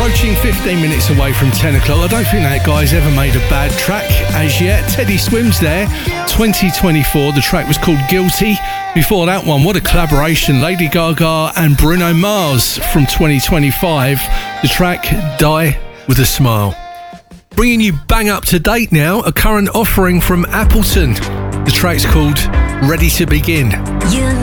approaching 15 minutes away from 10 o'clock. I don't think that guy's ever made a bad track as yet. Teddy Swims there, 2024. The track was called Guilty. Before that one, what a collaboration. Lady Gaga and Bruno Mars from 2025. The track Die With A Smile. Bringing you bang up to date now, a current offering from Appleton. The track's called Ready to Begin. You